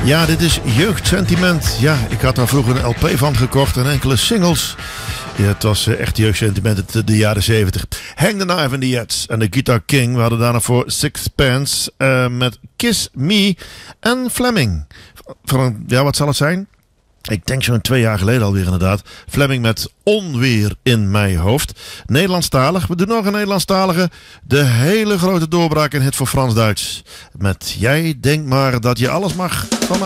Ja, dit is jeugdsentiment. Ja, ik had daar vroeger een LP van gekocht en enkele singles. Ja, het was echt jeugdsentiment uit de jaren 70. Hang the Knife and the Jets en The Guitar King. We hadden daarna voor Sixpence met Kiss Me en Fleming. Ja, wat zal het zijn? Ik denk zo'n 2 jaar geleden alweer inderdaad. Fleming met Onweer in mijn hoofd. Nederlandstalig. We doen nog een Nederlandstalige. De hele grote doorbraak en hit voor Frans-Duits. Met Jij denkt maar dat je alles mag van mij.